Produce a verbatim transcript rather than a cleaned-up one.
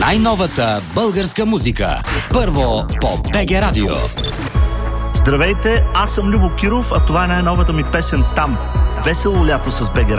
Най-новата българска музика. Първо по БГ Радио. Здравейте, аз съм Любо Киров, а това е най-новата ми песен "Там". Весело лято с БГ